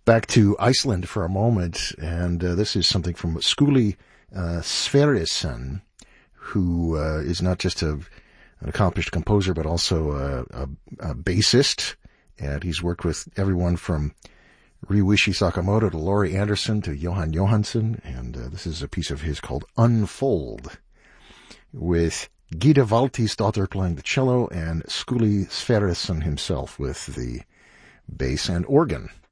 back to Iceland for a moment, and this is something from Skuli Sverrisson, who is not just an accomplished composer, but also a bassist, and he's worked with everyone from Ryuichi Sakamoto to Laurie Anderson to Johan Johansson, and this is a piece of his called Unfold, with Gita Valtisdottir playing the cello and Skuli Sverrisson himself with the bass and organ.